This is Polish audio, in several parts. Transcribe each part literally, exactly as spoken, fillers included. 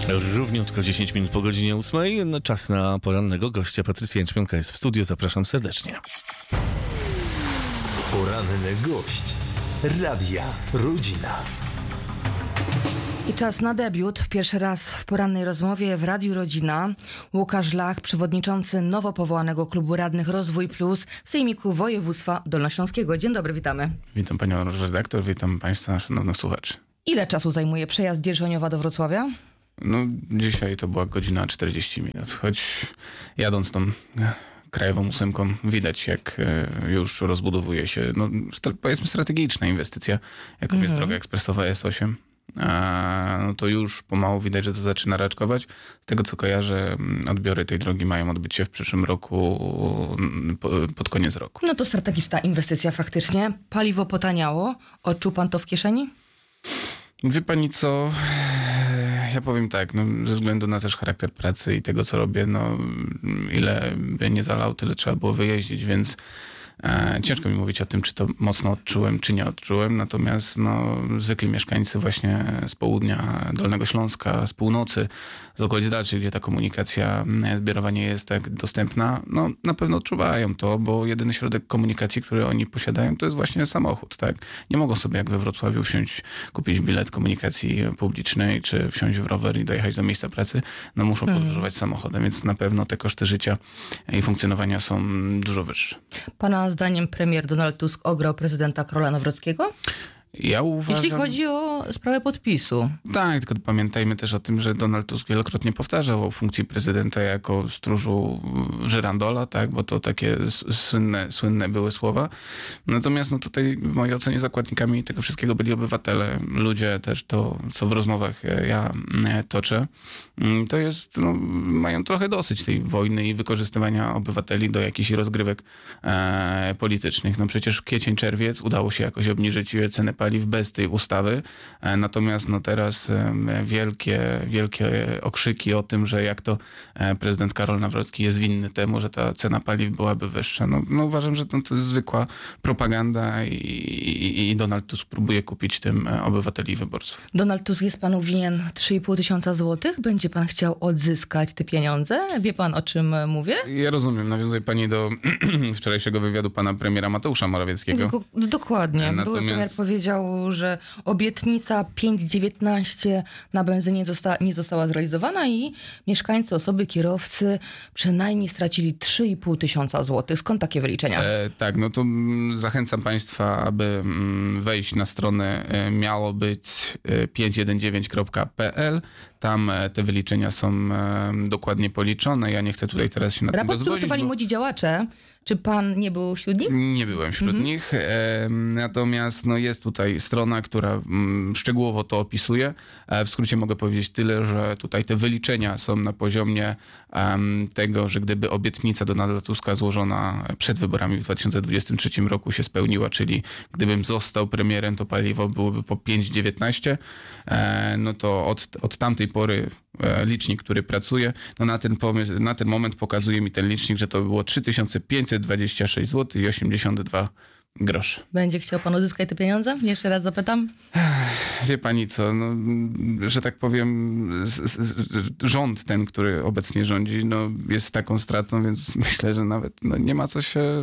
Równiutko dziesięć minut po godzinie ósmej. Czas na porannego gościa. Patrycja Jęczmiątka jest w studiu. Zapraszam serdecznie. Poranny gość Radia Rodzina. I czas na debiut. Pierwszy raz w porannej rozmowie w Radiu Rodzina. Łukasz Lach, przewodniczący nowo powołanego klubu radnych Rozwój Plus w Sejmiku Województwa Dolnośląskiego. Dzień dobry, witamy. Witam panią redaktor, witam państwa szanownych słuchaczy. Ile czasu zajmuje przejazd Dzierżoniowa do Wrocławia? No dzisiaj to była godzina czterdzieści minut, choć jadąc tą krajową ósemką widać, jak już rozbudowuje się, no powiedzmy strategiczna inwestycja, jaką mm-hmm. jest droga ekspresowa S osiem. A, no to już pomału widać, że to zaczyna raczkować. Z tego co kojarzę, odbiory tej drogi mają odbyć się w przyszłym roku, pod koniec roku. No to strategiczna inwestycja faktycznie. Paliwo potaniało. Odczuł pan to w kieszeni? Wie pani co, ja powiem tak, no, ze względu na też charakter pracy i tego co robię, no ile by nie zalał, tyle trzeba było wyjeździć, więc e, ciężko mi mówić o tym, czy to mocno odczułem, czy nie odczułem, natomiast no, zwykli mieszkańcy właśnie z południa Dolnego Śląska, z północy, z okolic dalszych, gdzie ta komunikacja zbiorowa nie jest tak dostępna, no na pewno odczuwają to, bo jedyny środek komunikacji, który oni posiadają, to jest właśnie samochód, tak? Nie mogą sobie jak we Wrocławiu wsiąść, kupić bilet komunikacji publicznej, czy wsiąść w rower i dojechać do miejsca pracy, no muszą hmm. podróżować samochodem, więc na pewno te koszty życia i funkcjonowania są dużo wyższe. Pana zdaniem premier Donald Tusk ograł prezydenta Karola Nawrockiego? Ja uważam... Jeśli chodzi o sprawę podpisu. Tak, tylko pamiętajmy też o tym, że Donald Tusk wielokrotnie powtarzał o funkcji prezydenta jako stróżu żyrandola, tak, bo to takie słynne, słynne były słowa. Natomiast no tutaj w mojej ocenie zakładnikami tego wszystkiego byli obywatele, ludzie też to, co w rozmowach ja toczę, to jest, no, mają trochę dosyć tej wojny i wykorzystywania obywateli do jakichś rozgrywek e, politycznych. No przecież kwiecień, czerwiec udało się jakoś obniżyć cenę paliw bez tej ustawy. Natomiast no teraz wielkie, wielkie okrzyki o tym, że jak to prezydent Karol Nawrocki jest winny temu, że ta cena paliw byłaby wyższa. No, no uważam, że to, to jest zwykła propaganda i, i, i Donald Tusk próbuje kupić tym obywateli i wyborców. Donald Tusk jest panu winien trzy i pół tysiąca złotych. Będzie pan chciał odzyskać te pieniądze? Wie pan, o czym mówię? Ja rozumiem. Nawiązuje pani do wczorajszego wywiadu pana premiera Mateusza Morawieckiego. Zgo- dokładnie. Natomiast... Były premier powiedział, że obietnica pięć dziewiętnaście na benzynie zosta- nie została zrealizowana i mieszkańcy, osoby, kierowcy przynajmniej stracili trzy i pół tysiąca złotych. Skąd takie wyliczenia? E, tak, no to zachęcam państwa, aby wejść na stronę miało być pięćset dziewiętnaście kropka p l. Tam te wyliczenia są dokładnie policzone. Ja nie chcę tutaj teraz się na tym Raport rozwodzić. przygotowali bo... młodzi działacze. Czy pan nie był wśród nich? Nie byłem wśród mhm. nich. E, natomiast no, jest tutaj strona, która m, szczegółowo to opisuje. E, w skrócie mogę powiedzieć tyle, że tutaj te wyliczenia są na poziomie um, tego, że gdyby obietnica Donalda Tuska złożona przed wyborami w dwa tysiące dwudziestym trzecim roku się spełniła, czyli gdybym został premierem, to paliwo byłoby po pięć dziewiętnaście, e, no to od, od tamtej pory e, licznik, który pracuje, no na ten, pomysł, na ten moment pokazuje mi ten licznik, że to było trzy tysiące pięćset dwadzieścia sześć złotych i osiemdziesiąt dwa groszy. Będzie chciał pan uzyskać te pieniądze? Jeszcze raz zapytam. Wie pani co, no, że tak powiem, z, z, rząd ten, który obecnie rządzi, no, jest taką stratą, więc myślę, że nawet no, nie ma co się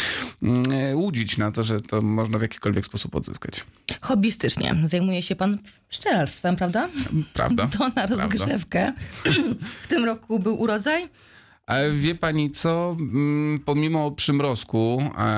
nie, łudzić na to, że to można w jakikolwiek sposób odzyskać. Hobbystycznie zajmuje się pan pszczelarstwem, prawda? Prawda. To na rozgrzewkę. W tym roku był urodzaj? Wie pani co, pomimo przymrozku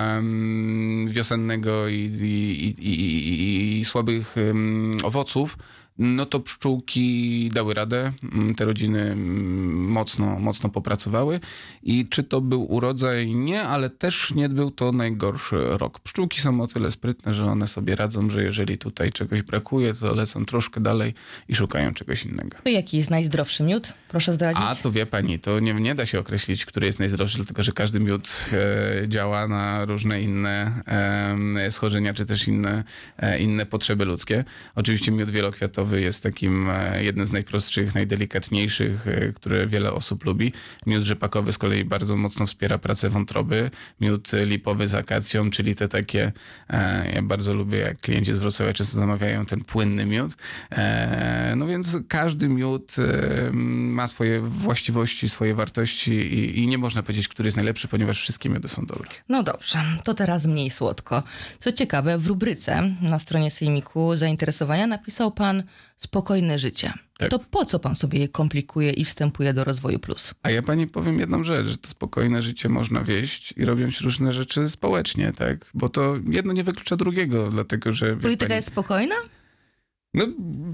um, wiosennego i, i, i, i, i słabych um, owoców, no to pszczółki dały radę, te rodziny mocno, mocno popracowały i czy to był urodzaj? Nie, ale też nie był to najgorszy rok. Pszczółki są o tyle sprytne, że one sobie radzą, że jeżeli tutaj czegoś brakuje, to lecą troszkę dalej i szukają czegoś innego. To jaki jest najzdrowszy miód? Proszę zdradzić. A to wie pani, to nie, nie da się określić, który jest najzdrowszy, dlatego że każdy miód e, działa na różne inne e, schorzenia, czy też inne, e, inne potrzeby ludzkie. Oczywiście miód wielokwiatowy pakowy jest takim e, jednym z najprostszych, najdelikatniejszych, e, które wiele osób lubi. Miód rzepakowy z kolei bardzo mocno wspiera pracę wątroby. Miód lipowy z akacją, czyli te takie, e, ja bardzo lubię, jak klienci z Wrocławia często zamawiają ten płynny miód. E, no więc każdy miód e, ma swoje właściwości, swoje wartości i, i nie można powiedzieć, który jest najlepszy, ponieważ wszystkie miody są dobre. No dobrze, to teraz mniej słodko. Co ciekawe, w rubryce na stronie Sejmiku zainteresowania napisał pan spokojne życie. Tak. To po co pan sobie je komplikuje i wstępuje do Rozwoju Plus? A ja pani powiem jedną rzecz, że to spokojne życie można wieść i robiąc różne rzeczy społecznie, tak? Bo to jedno nie wyklucza drugiego, dlatego że... Polityka pani, jest spokojna? No,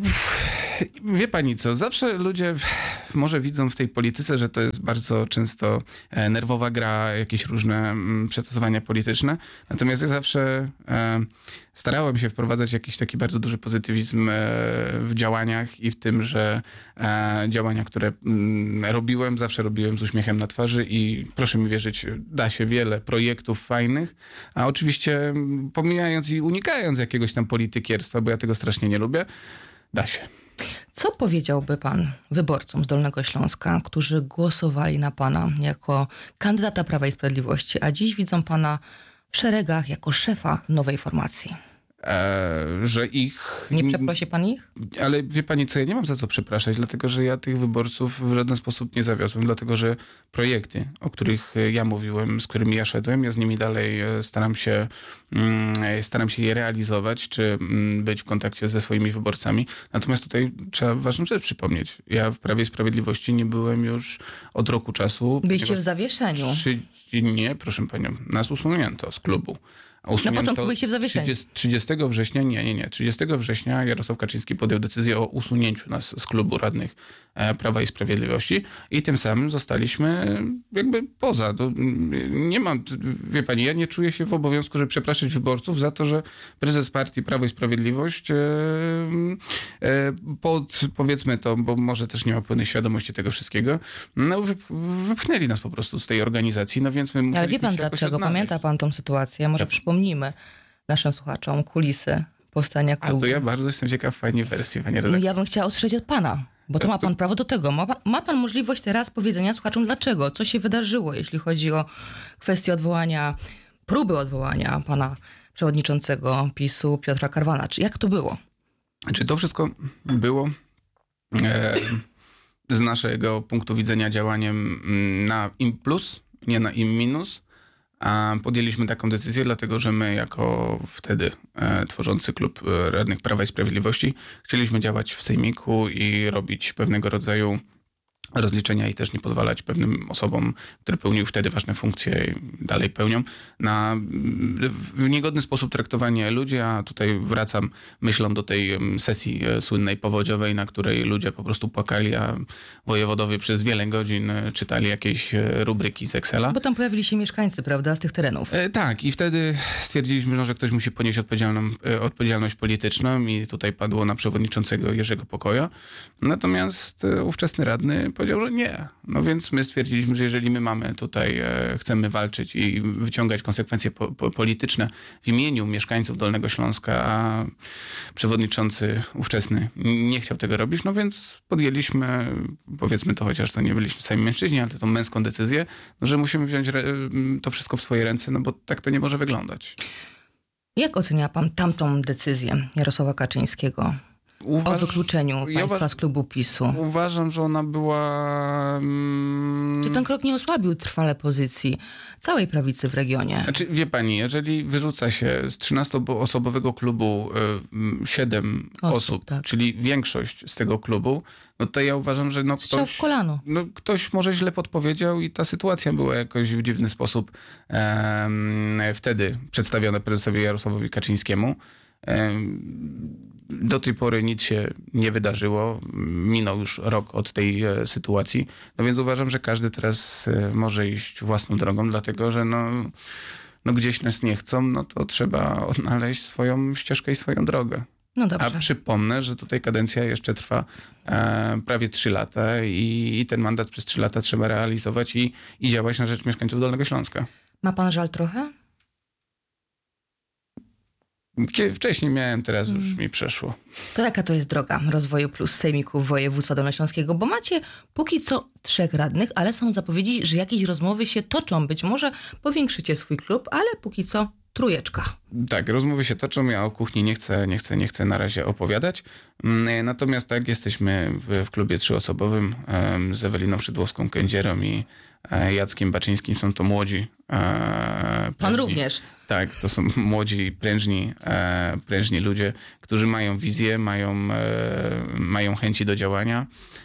wie pani co, zawsze ludzie może widzą w tej polityce, że to jest bardzo często nerwowa gra, jakieś różne przetasowania polityczne. Natomiast ja zawsze e, starałem się wprowadzać jakiś taki bardzo duży pozytywizm e, w działaniach i w tym, że e, działania, które m, robiłem, zawsze robiłem z uśmiechem na twarzy i proszę mi wierzyć, da się wiele projektów fajnych, a oczywiście pomijając i unikając jakiegoś tam politykierstwa, bo ja tego strasznie nie lubię, da się. Co powiedziałby pan wyborcom z Dolnego Śląska, którzy głosowali na pana jako kandydata Prawa i Sprawiedliwości, a dziś widzą pana w szeregach jako szefa nowej formacji? E, że ich... Nie przeprosi pan ich? Ale wie pani co, ja nie mam za co przepraszać, dlatego że ja tych wyborców w żaden sposób nie zawiozłem, dlatego że projekty, o których ja mówiłem, z którymi ja szedłem, ja z nimi dalej staram się, staram się je realizować, czy być w kontakcie ze swoimi wyborcami. Natomiast tutaj trzeba ważną rzecz przypomnieć. Ja w Prawie i Sprawiedliwości nie byłem już od roku czasu. Byliście w zawieszeniu. Przy... Nie, proszę panią, nas usunięto z klubu. Na początku byliście w zawieszeniu. trzydziestego września, nie, nie, nie. trzydziestego września Jarosław Kaczyński podjął decyzję o usunięciu nas z klubu radnych Prawa i Sprawiedliwości i tym samym zostaliśmy jakby poza. To nie mam, wie pani, ja nie czuję się w obowiązku, żeby przepraszać wyborców za to, że prezes partii Prawo i Sprawiedliwość e, e, pod, powiedzmy to, bo może też nie ma pełnej świadomości tego wszystkiego, no wypchnęli nas po prostu z tej organizacji, no więc my musieliśmy. Ale wie pan się jakoś dlaczego? odnaleźć. Pamięta pan tą sytuację? Może Ja- przypomnijmy naszym słuchaczom kulisy powstania A klubu. to ja bardzo jestem ciekaw pani wersji, panie No redaktorze. ja bym chciała usłyszeć od pana, bo to ma pan prawo do tego. Ma pan, ma pan możliwość teraz powiedzenia słuchaczom dlaczego, co się wydarzyło, jeśli chodzi o kwestię odwołania, próby odwołania pana przewodniczącego PiSu Piotra Karwana. Czy jak to było? Czy to wszystko było e, z naszego punktu widzenia działaniem mm, na im plus, nie na im minus? A podjęliśmy taką decyzję, dlatego że my jako wtedy e, tworzący klub e, radnych Prawa i Sprawiedliwości chcieliśmy działać w Sejmiku i robić pewnego rodzaju rozliczenia i też nie pozwalać pewnym osobom, które pełniły wtedy ważne funkcje i dalej pełnią, na w niegodny sposób traktowanie ludzi, a tutaj wracam myślą do tej sesji słynnej powodziowej, na której ludzie po prostu płakali, a wojewodowie przez wiele godzin czytali jakieś rubryki z Excela. Bo tam pojawili się mieszkańcy, prawda, z tych terenów. E, tak, i wtedy stwierdziliśmy, no, że ktoś musi ponieść odpowiedzialną, e, odpowiedzialność polityczną i tutaj padło na przewodniczącego Jerzego Pokoja. Natomiast e, ówczesny radny powiedział, że nie. No więc my stwierdziliśmy, że jeżeli my mamy tutaj, e, chcemy walczyć i wyciągać konsekwencje po, po, polityczne w imieniu mieszkańców Dolnego Śląska, a przewodniczący ówczesny nie chciał tego robić, no więc podjęliśmy, powiedzmy to, chociaż to nie byliśmy sami mężczyźni, ale tą męską decyzję, no, że musimy wziąć re, to wszystko w swoje ręce, no bo tak to nie może wyglądać. Jak ocenia pan tamtą decyzję Jarosława Kaczyńskiego Uważ... o wykluczeniu ja państwa uważ... z klubu PiSu? Uważam, że ona była... Mm... Czy ten krok nie osłabił trwale pozycji całej prawicy w regionie? Znaczy, wie pani, jeżeli wyrzuca się z trzynastoosobowego klubu siedem Osób, osób, tak. czyli większość z tego klubu, no to ja uważam, że no Strzał ktoś, w kolano. no ktoś może źle podpowiedział i ta sytuacja była jakoś w dziwny sposób em, wtedy przedstawiona prezesowi Jarosławowi Kaczyńskiemu. Em, Do tej pory nic się nie wydarzyło. Minął już rok od tej e, sytuacji. No więc uważam, że każdy teraz e, może iść własną drogą, dlatego że no, no gdzieś nas nie chcą, no to trzeba odnaleźć swoją ścieżkę i swoją drogę. No A dobrze. przypomnę, że tutaj kadencja jeszcze trwa e, prawie trzy lata i, i ten mandat przez trzy lata trzeba realizować i, i działać na rzecz mieszkańców Dolnego Śląska. Ma pan żal trochę? Kie- Wcześniej miałem, teraz już mi przeszło. To jaka to jest droga Rozwoju Plus Sejmiku Województwa Dolnośląskiego? Bo macie póki co trzech radnych, ale są zapowiedzi, że jakieś rozmowy się toczą. Być może powiększycie swój klub, ale póki co trójeczka. Tak, rozmowy się toczą, ja o kuchni nie chcę, nie chcę, nie chcę na razie opowiadać. Mm, Natomiast tak, jesteśmy w, w klubie trzyosobowym em, z Eweliną Szydłowską-Kędzierą i e, Jackiem Baczyńskim. Są to młodzi. e, Pan prężni- również. Tak, to są młodzi, prężni, e, prężni ludzie, którzy mają wizję, mają, e, mają chęci do działania.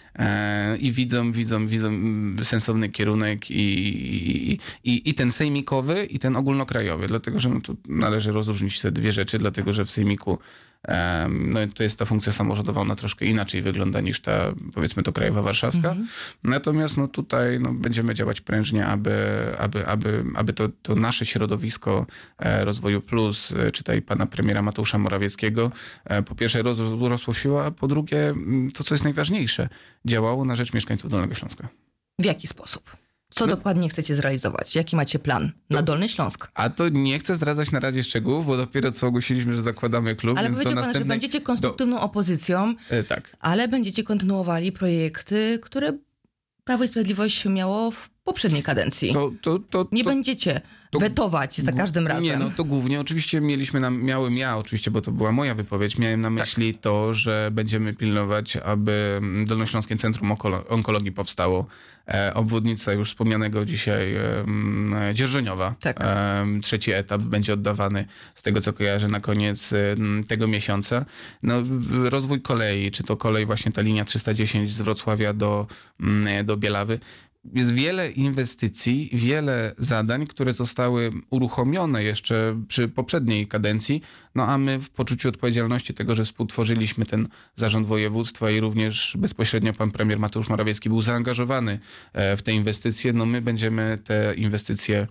E, I widzą, widzą, widzą sensowny kierunek i, i, i, i ten sejmikowy, i ten ogólnokrajowy. Dlatego, że no, tu należy rozróżnić te dwie rzeczy, dlatego, że w sejmiku e, no, to jest ta funkcja samorządowa, ona troszkę inaczej wygląda niż ta, powiedzmy, to krajowa warszawska. Mhm. Natomiast no, tutaj no, będziemy działać prężnie, aby, aby, aby, aby to, to nasze środowisko e, Rozwoju Plus, e, czytaj pana premiera Mateusza Morawieckiego, e, po pierwsze roz, rosło w siłę, a po drugie to, co jest najważniejsze, działało na rzecz mieszkańców Dolnego Śląska. W jaki sposób? Co No. dokładnie chcecie zrealizować? Jaki macie plan na Dolny Śląsk? A to nie chcę zdradzać na razie szczegółów, bo dopiero co ogłosiliśmy, że zakładamy klub. Ale więc powiedział do pan, że następnej... będziecie konstruktywną opozycją, do... E, tak. ale będziecie kontynuowali projekty, które Prawo i Sprawiedliwość miało w poprzedniej kadencji. To, to, to, Nie to... będziecie to- wetować za każdym razem. Nie, no to głównie oczywiście mieliśmy na, miałem ja oczywiście, bo to była moja wypowiedź, miałem na myśli to, że będziemy pilnować, aby Dolnośląskie Centrum Onkolo- Onkologii powstało. E, obwodnica już wspomnianego dzisiaj e, Dzierżoniowa. Tak. E, trzeci etap będzie oddawany, z tego co kojarzę, na koniec e, tego miesiąca. No, rozwój kolei, czy to kolej właśnie ta linia trzysta dziesięć z Wrocławia do, mm, do Bielawy. Jest wiele inwestycji, wiele zadań, które zostały uruchomione jeszcze przy poprzedniej kadencji, no a my w poczuciu odpowiedzialności tego, że współtworzyliśmy ten zarząd województwa i również bezpośrednio pan premier Mateusz Morawiecki był zaangażowany w te inwestycje, no my będziemy te inwestycje,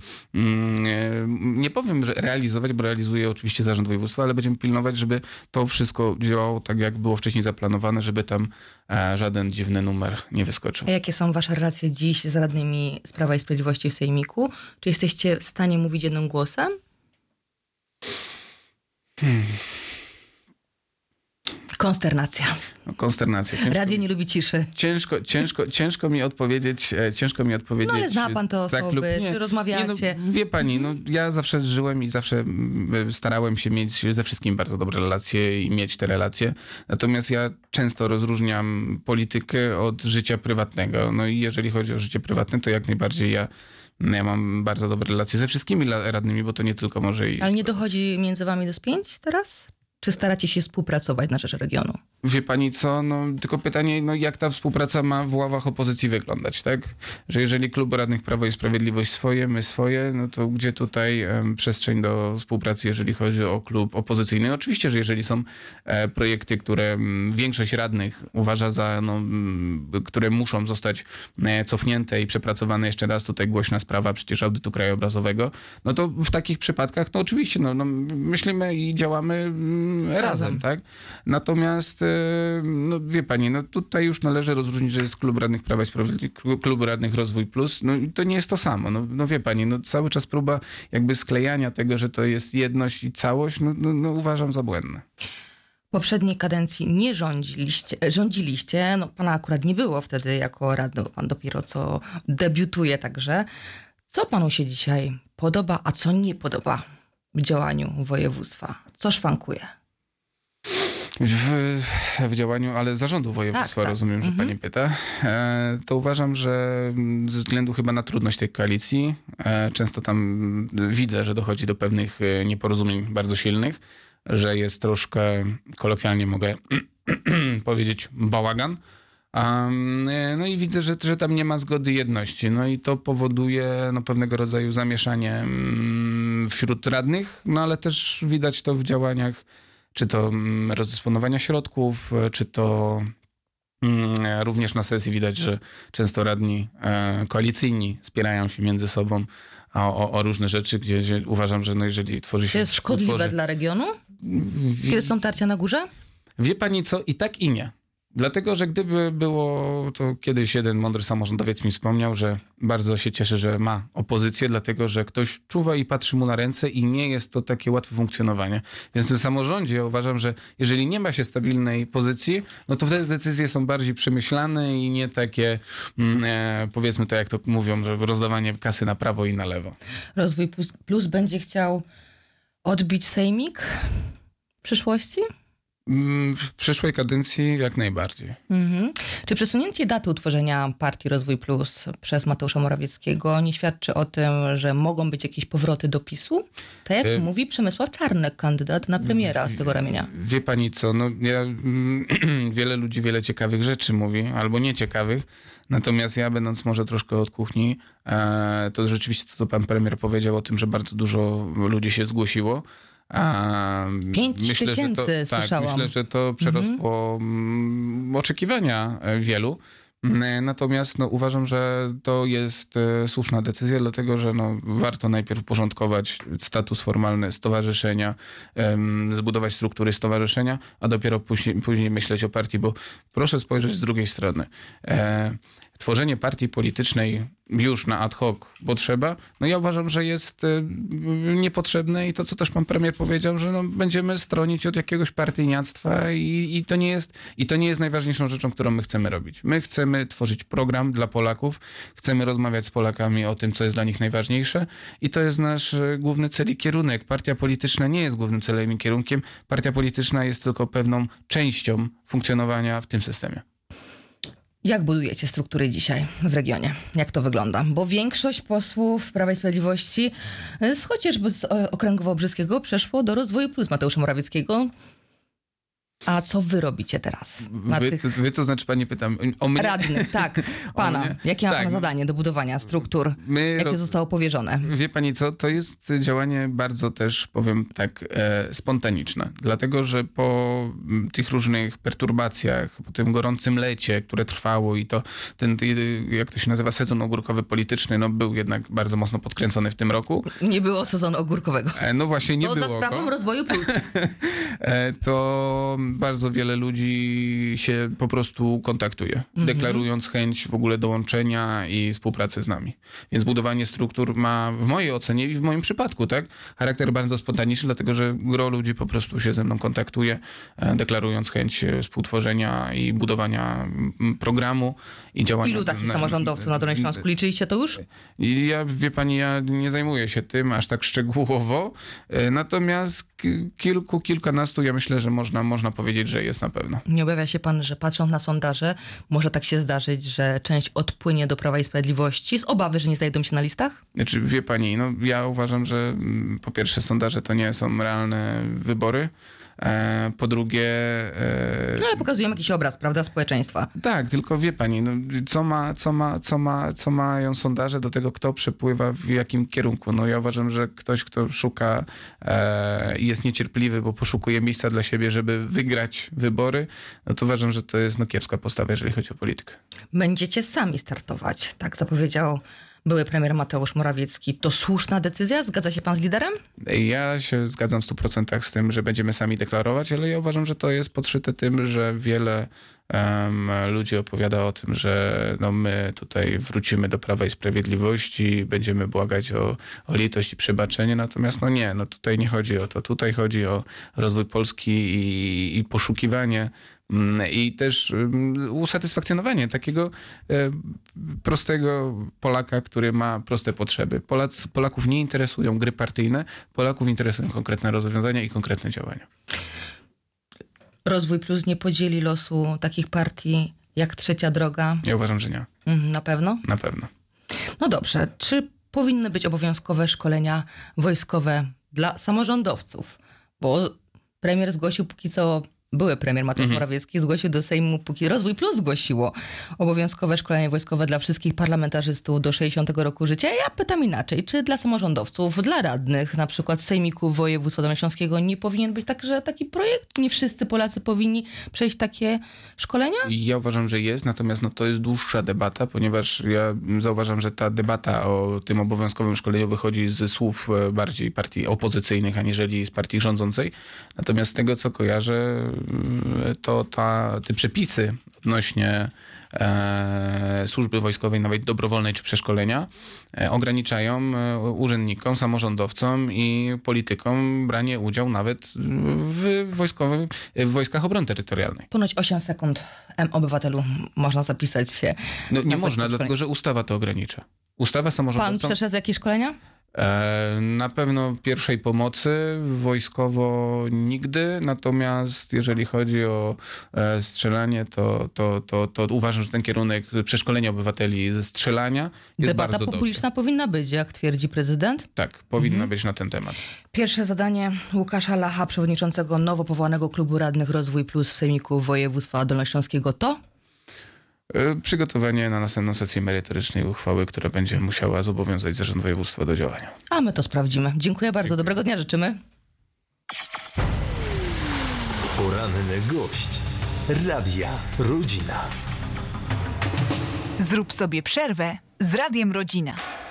nie powiem, że realizować, bo realizuje oczywiście zarząd województwa, ale będziemy pilnować, żeby to wszystko działało tak, jak było wcześniej zaplanowane, żeby tam żaden dziwny numer nie wyskoczył. A jakie są wasze relacje dziś z radnymi z Prawa i Sprawiedliwości w Sejmiku? Czy jesteście w stanie mówić jednym głosem? Hmm. Konsternacja. No, konsternacja. Ciężko, Radio nie lubi ciszy. ciężko, ciężko, ciężko mi odpowiedzieć, e, ciężko mi odpowiedzieć. No ale zna pan te tak osoby, lub nie. czy rozmawiacie? Nie, no, wie pani, no, ja zawsze żyłem i zawsze mm, starałem się mieć ze wszystkimi bardzo dobre relacje i mieć te relacje. Natomiast ja często rozróżniam politykę od życia prywatnego. No i jeżeli chodzi o życie prywatne, to jak najbardziej ja no, ja mam bardzo dobre relacje ze wszystkimi la- radnymi, bo to nie tylko może i... Ale nie dochodzi między wami do spięć teraz? Czy staracie się współpracować na rzecz regionu? Wie pani co, no tylko pytanie, no jak ta współpraca ma w ławach opozycji wyglądać, tak? Że jeżeli klub radnych Prawo i Sprawiedliwość swoje, my swoje, no to gdzie tutaj em, przestrzeń do współpracy, jeżeli chodzi o klub opozycyjny? Oczywiście, że jeżeli są e, projekty, które m, większość radnych uważa za, no, m, które muszą zostać e, cofnięte i przepracowane jeszcze raz, tutaj głośna sprawa przecież audytu krajobrazowego, no to w takich przypadkach, no oczywiście, no, no myślimy i działamy m, razem, Razem. tak? Natomiast e, no wie pani, no tutaj już należy rozróżnić, że jest klub radnych Prawa i Sprawiedliwości, klub radnych Rozwój Plus, no i to nie jest to samo. No, no wie pani, no cały czas próba jakby sklejania tego, że to jest jedność i całość, no, no, no uważam za błędne. W poprzedniej kadencji nie rządziliście, rządziliście, no pana akurat nie było wtedy jako radny, bo pan dopiero co debiutuje także. Co panu się dzisiaj podoba, a co nie podoba w działaniu województza? Co szwankuje? W, w działaniu, ale zarządu województwa, tak, tak. rozumiem, że Mhm. pani pyta, e, to uważam, że ze względu chyba na trudność tej koalicji, e, często tam widzę, że dochodzi do pewnych e, nieporozumień bardzo silnych, że jest troszkę, kolokwialnie mogę powiedzieć, bałagan. Um, no i widzę, że, że tam nie ma zgody jedności. No i to powoduje no, pewnego rodzaju zamieszanie mm, wśród radnych, no ale też widać to w działaniach, czy to mm, rozdysponowania środków, czy to mm, również na sesji widać, że często radni e, koalicyjni spierają się między sobą o, o, o różne rzeczy, gdzie, gdzie uważam, że no, jeżeli tworzy się... To jest szkodliwe utworzy, dla regionu? w, Kiedy są tarcia na górze? Wie pani co? I tak i nie. Dlatego, że gdyby było, to kiedyś jeden mądry samorządowiec mi wspomniał, że bardzo się cieszy, że ma opozycję, dlatego, że ktoś czuwa i patrzy mu na ręce i nie jest to takie łatwe funkcjonowanie. Więc w tym samorządzie ja uważam, że jeżeli nie ma się stabilnej pozycji, no to wtedy decyzje są bardziej przemyślane i nie takie, e, powiedzmy to jak to mówią, że rozdawanie kasy na prawo i na lewo. Rozwój Plus, plus będzie chciał odbić sejmik w przyszłości? W przyszłej kadencji jak najbardziej. Mhm. Czy przesunięcie daty utworzenia partii Rozwój Plus przez Mateusza Morawieckiego nie świadczy o tym, że mogą być jakieś powroty do PiSu? Tak jak y- mówi Przemysław Czarnek, kandydat na premiera z tego ramienia. Wie pani co, no ja, wiele ludzi wiele ciekawych rzeczy mówi, albo nieciekawych, natomiast ja będąc może troszkę od kuchni, e, to rzeczywiście to, co pan premier powiedział o tym, że bardzo dużo ludzi się zgłosiło. A Pięć myślę, tysięcy że to, słyszałam. Tak, myślę, że to przerosło mm. oczekiwania wielu. Natomiast no, uważam, że to jest e, słuszna decyzja, dlatego że no, warto najpierw uporządkować status formalny stowarzyszenia, em, zbudować struktury stowarzyszenia, a dopiero później, później myśleć o partii, bo proszę spojrzeć z drugiej strony. E, Tworzenie partii politycznej już na ad hoc potrzeba, no ja uważam, że jest y, niepotrzebne i to, co też pan premier powiedział, że no, będziemy stronić od jakiegoś partyjniactwa i, i, to nie jest, i to nie jest najważniejszą rzeczą, którą my chcemy robić. My chcemy tworzyć program dla Polaków, chcemy rozmawiać z Polakami o tym, co jest dla nich najważniejsze i to jest nasz y, główny cel i kierunek. Partia polityczna nie jest głównym celem i kierunkiem, partia polityczna jest tylko pewną częścią funkcjonowania w tym systemie. Jak budujecie struktury dzisiaj w regionie? Jak to wygląda? Bo większość posłów Prawa i Sprawiedliwości z chociażby z Okręgu Wałbrzyskiego przeszło do Rozwoju Plus Mateusza Morawieckiego. A co wy robicie teraz? Wy, tych... to, wy to znaczy, pani pytam o mnie? Radnych, tak. Pana. Jakie ma tak, pan zadanie do budowania struktur? my Jakie roz... zostało powierzone? Wie pani co, to jest działanie bardzo też, powiem tak, e, spontaniczne. Dlatego, że po m, tych różnych perturbacjach, po tym gorącym lecie, które trwało i to ten, jak to się nazywa, sezon ogórkowy polityczny, no był jednak bardzo mocno podkręcony w tym roku. Nie było sezonu ogórkowego. E, no właśnie, nie to było za sprawą go. Rozwoju Plus. e, to bardzo wiele ludzi się po prostu kontaktuje, mm-hmm. deklarując chęć w ogóle dołączenia i współpracy z nami. Więc budowanie struktur ma w mojej ocenie i w moim przypadku, tak, charakter bardzo spontaniczny, dlatego że gro ludzi po prostu się ze mną kontaktuje, deklarując chęć współtworzenia i budowania programu i działania. Ilu takich na, samorządowców na Dolnym Śląsku? Liczyliście to już? I ja, wie pani, ja nie zajmuję się tym aż tak szczegółowo, natomiast kilku, kilkunastu ja myślę, że można, można powiedzieć, że jest na pewno. Nie obawia się pan, że patrząc na sondaże, może tak się zdarzyć, że część odpłynie do Prawa i Sprawiedliwości z obawy, że nie znajdą się na listach? Znaczy, wie pani, no ja uważam, że po pierwsze sondaże to nie są realne wybory. E, po drugie... E, no ale pokazują jakiś obraz, prawda, społeczeństwa. Tak, tylko wie pani, no, co, ma, co, ma, co, ma, co mają sondaże do tego, kto przepływa w jakim kierunku. No ja uważam, że ktoś, kto szuka e, i jest niecierpliwy, bo poszukuje miejsca dla siebie, żeby wygrać wybory, no to uważam, że to jest no, kiepska postawa, jeżeli chodzi o politykę. Będziecie sami startować, tak zapowiedział były premier Mateusz Morawiecki. To słuszna decyzja? Zgadza się pan z liderem? Ja się zgadzam w stu procentach z tym, że będziemy sami deklarować, ale ja uważam, że to jest podszyte tym, że wiele um, ludzi opowiada o tym, że no, my tutaj wrócimy do Prawa i Sprawiedliwości, będziemy błagać o, o litość i przebaczenie, natomiast no nie, no tutaj nie chodzi o to. Tutaj chodzi o rozwój Polski i, i poszukiwanie i też usatysfakcjonowanie takiego prostego Polaka, który ma proste potrzeby. Polacy, Polaków nie interesują gry partyjne, Polaków interesują konkretne rozwiązania i konkretne działania. Rozwój Plus nie podzieli losu takich partii jak Trzecia Droga? Ja uważam, że nie. Na pewno? Na pewno. No dobrze. Czy powinny być obowiązkowe szkolenia wojskowe dla samorządowców? Bo premier zgłosił póki co... Były premier Mateusz mhm. Morawiecki zgłosił do Sejmu, póki Rozwój Plus zgłosiło obowiązkowe szkolenie wojskowe dla wszystkich parlamentarzystów do sześćdziesiątego roku życia. Ja pytam inaczej, czy dla samorządowców, dla radnych, na przykład sejmików województwa dolnośląskiego nie powinien być tak, że taki projekt, nie wszyscy Polacy powinni przejść takie szkolenia? Ja uważam, że jest, natomiast no, to jest dłuższa debata, ponieważ ja zauważam, że ta debata o tym obowiązkowym szkoleniu wychodzi ze słów bardziej partii opozycyjnych, aniżeli z partii rządzącej. Natomiast z tego, co kojarzę, to ta, te przepisy odnośnie e, służby wojskowej, nawet dobrowolnej czy przeszkolenia, e, ograniczają e, urzędnikom, samorządowcom i politykom branie udziału nawet w, wojskowym, w wojskach obrony terytorialnej. Ponoć osiem sekund M obywatelu można zapisać się. No, nie można, dlatego że ustawa to ogranicza. Ustawa samorządowcom... Pan przeszedł jakieś szkolenia? Na pewno pierwszej pomocy wojskowo nigdy, natomiast jeżeli chodzi o strzelanie, to, to, to, to uważam, że ten kierunek przeszkolenia obywateli ze strzelania jest Debata bardzo publiczna dobry. powinna być, jak twierdzi prezydent. Tak, powinna mhm. być na ten temat. Pierwsze zadanie Łukasza Lacha, przewodniczącego nowo powołanego Klubu Radnych Rozwój Plus w Sejmiku Województwa Dolnośląskiego to? Przygotowanie na następną sesję merytorycznej uchwały, która będzie musiała zobowiązać Zarząd Województwa do działania. A my to sprawdzimy. Dziękuję bardzo. Dziękuję. Dobrego dnia życzymy. Poranny gość Radia Rodzina. Zrób sobie przerwę z Radiem Rodzina.